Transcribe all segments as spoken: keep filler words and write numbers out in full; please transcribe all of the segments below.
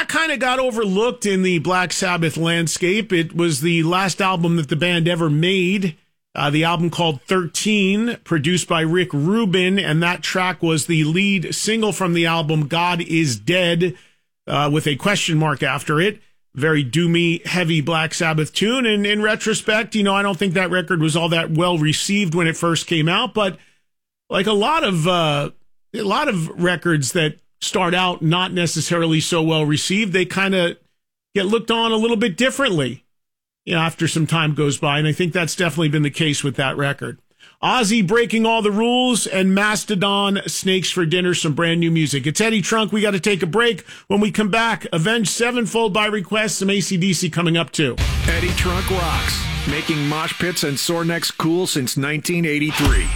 that kind of got overlooked in the Black Sabbath landscape. It was the last album that the band ever made. Uh, the album called thirteen, produced by Rick Rubin, and that track was the lead single from the album, God Is Dead, uh, with a question mark after it. Very doomy, heavy Black Sabbath tune. And in retrospect, you know, I don't think that record was all that well received when it first came out, but like a lot of uh, a lot of records that start out not necessarily so well received, they kind of get looked on a little bit differently, you know, after some time goes by. And I think that's definitely been the case with that record. Ozzy breaking all the rules, and Mastodon, Snakes for Dinner, some brand new music. It's Eddie Trunk. We got to take a break. When we come back, Avenged Sevenfold by request, some A C D C coming up too. Eddie Trunk rocks, making mosh pits and sore necks cool since nineteen eighty-three.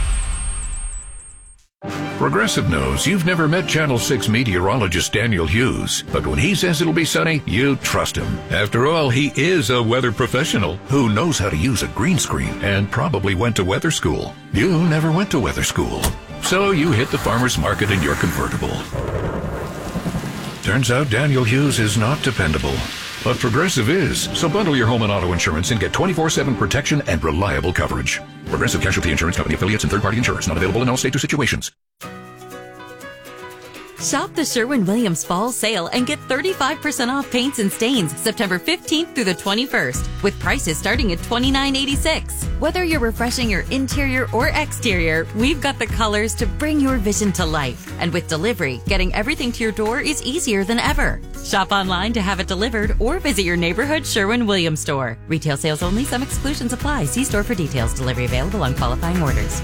Progressive knows you've never met Channel six meteorologist Daniel Hughes, but when he says it'll be sunny, you trust him. After all, he is a weather professional who knows how to use a green screen and probably went to weather school. You never went to weather school, so you hit the farmer's market in your convertible. Turns out Daniel Hughes is not dependable, but Progressive is. So bundle your home and auto insurance and get twenty-four seven protection and reliable coverage. Progressive Casualty Insurance Company affiliates and third-party insurers. Not available in all states or situations. Shop the Sherwin-Williams Fall Sale and get thirty-five percent off paints and stains September fifteenth through the twenty-first, with prices starting at twenty-nine eighty-six. Whether you're refreshing your interior or exterior, we've got the colors to bring your vision to life. And with delivery, getting everything to your door is easier than ever. Shop online to have it delivered or visit your neighborhood Sherwin-Williams store. Retail sales only. Some exclusions apply. See store for details. Delivery available on qualifying orders.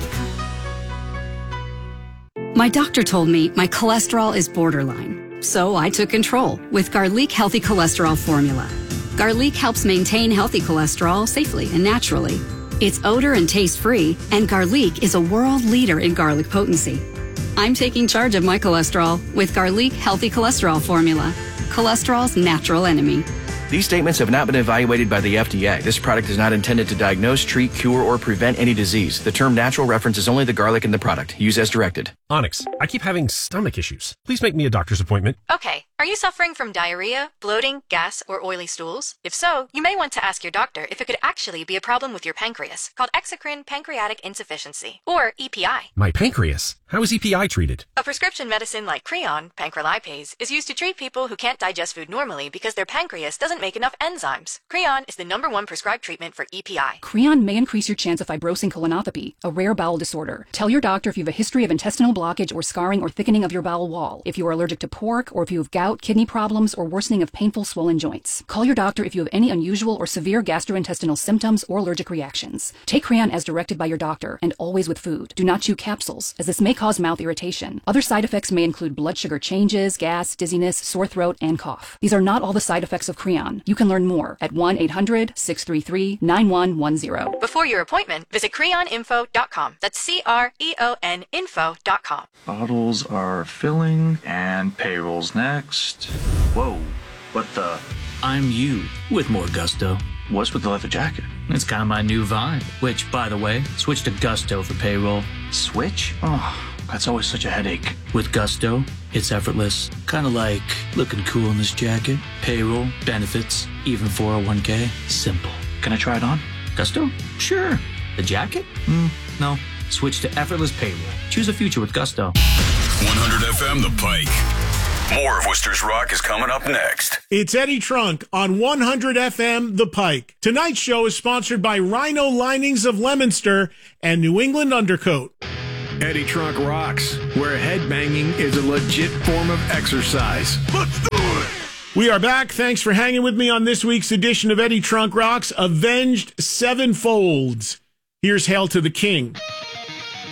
My doctor told me my cholesterol is borderline, so I took control with Garlic Healthy Cholesterol Formula. Garlic helps maintain healthy cholesterol safely and naturally. It's odor and taste-free, and Garlic is a world leader in garlic potency. I'm taking charge of my cholesterol with Garlic Healthy Cholesterol Formula, cholesterol's natural enemy. These statements have not been evaluated by the F D A. This product is not intended to diagnose, treat, cure, or prevent any disease. The term natural references only the garlic in the product. Use as directed. Onyx, I keep having stomach issues. Please make me a doctor's appointment. Okay. Are you suffering from diarrhea, bloating, gas, or oily stools? If so, you may want to ask your doctor if it could actually be a problem with your pancreas, called exocrine pancreatic insufficiency, or E P I. My pancreas? How is E P I treated? A prescription medicine like Creon, pancrelipase, is used to treat people who can't digest food normally because their pancreas doesn't make enough enzymes. Creon is the number one prescribed treatment for E P I. Creon may increase your chance of fibrosing colonopathy, a rare bowel disorder. Tell your doctor if you have a history of intestinal blockage or scarring or thickening of your bowel wall, if you are allergic to pork, or if you have gout, kidney problems, or worsening of painful swollen joints. Call your doctor if you have any unusual or severe gastrointestinal symptoms or allergic reactions. Take Creon as directed by your doctor, and always with food. Do not chew capsules, as this may cause mouth irritation. Other side effects may include blood sugar changes, gas, dizziness, sore throat, and cough. These are not all the side effects of Creon. You can learn more at one eight hundred, six three three, nine one one zero. Before your appointment, visit creon info dot com. That's C R E O N info dot com. Bottles are filling, and payroll's next. Whoa, what the? I'm you with more gusto. What's with the leather jacket? It's kind of my new vibe, which, by the way, switch to Gusto for payroll. Switch? Oh, that's always such a headache. With Gusto, it's effortless. Kind of like looking cool in this jacket. Payroll, benefits, even four oh one k. Simple. Can I try it on? Gusto? Sure. The jacket? Mm, no. Switch to effortless payroll. Choose a future with Gusto. one hundred F M The Pike. More of Worcester's Rock is coming up next. It's Eddie Trunk on one hundred F M The Pike. Tonight's show is sponsored by Rhino Linings of Leominster and New England Undercoat. Eddie Trunk rocks, where headbanging is a legit form of exercise. Let's do it! We are back. Thanks for hanging with me on this week's edition of Eddie Trunk Rocks, Avenged Sevenfolds. Here's Hail to the King.